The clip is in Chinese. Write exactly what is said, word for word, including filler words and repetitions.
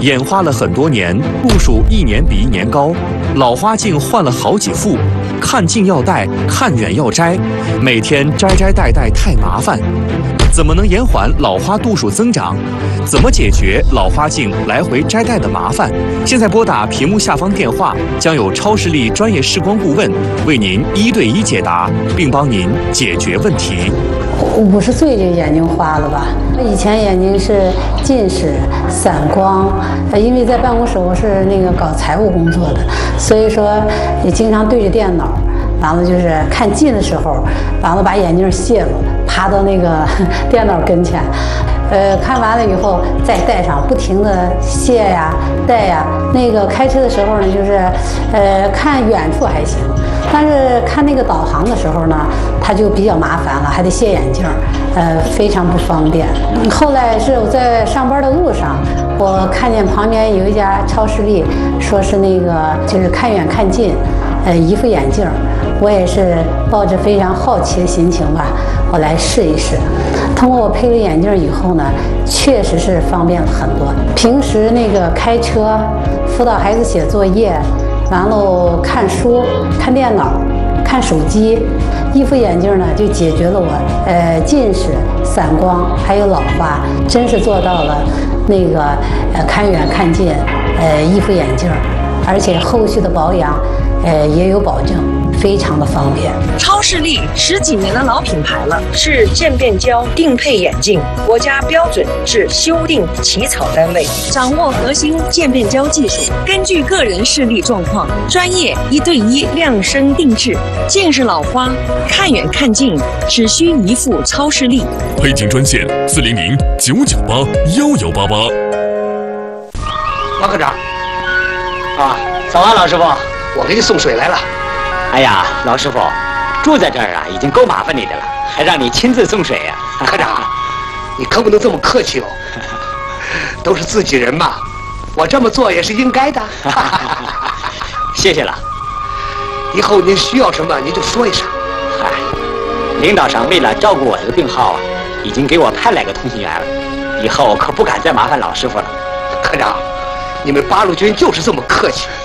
眼花了很多年，度数一年比一年高，老花镜换了好几副，看近要戴，看远要摘，每天摘摘戴戴太麻烦。怎么能延缓老花度数增长？怎么解决老花镜来回摘戴的麻烦？现在拨打屏幕下方电话，将有超视力专业视光顾问为您一对一解答，并帮您解决问题。 五十岁就眼睛花了吧？以前眼睛是近视、散光，呃，因为在办公室我是那个搞财务工作的，所以说也经常对着电脑。完了就是看近的时候，完了把眼镜卸了，爬到那个电脑跟前，呃，看完了以后再戴上，不停的卸呀、戴呀。那个开车的时候呢，就是，呃，看远处还行，但是看那个导航的时候呢，它就比较麻烦了，还得卸眼镜，呃，非常不方便。后来是我在上班的路上，我看见旁边有一家超视力，说是那个就是看远看近，呃，一副眼镜。我也是抱着非常好奇的心情吧，我来试一试。通过我配了眼镜以后呢，确实是方便了很多。平时那个开车、辅导孩子写作业，完了看书、看电脑、看手机，一副眼镜呢就解决了我呃近视、散光还有老花，真是做到了那个呃看远看近，呃一副眼镜，而且后续的保养呃也有保证。非常的方便。 超视力十几年的老品牌了，是渐变焦定配眼镜，国家标准制修订起草单位，掌握核心渐变焦技术，根据个人视力状况，专业一对一量身定制。近视老花，看远看近，只需一副超视力。 配镜专线四零零九九八幺幺八八。 王科长，啊，早安，老师傅，我给你送水来了。 哎呀，老师傅，住在这儿啊，已经够麻烦你的了，还让你亲自送水呀、 啊。科长，你可不能这么客气哦，都是自己人嘛，我这么做也是应该的。 谢谢了， 以后您需要什么您就说一声。 嗨，领导上为了照顾我这个病号啊，已经给我派来个通信员了，以后可不敢再麻烦老师傅了。 科长，你们八路军就是这么客气。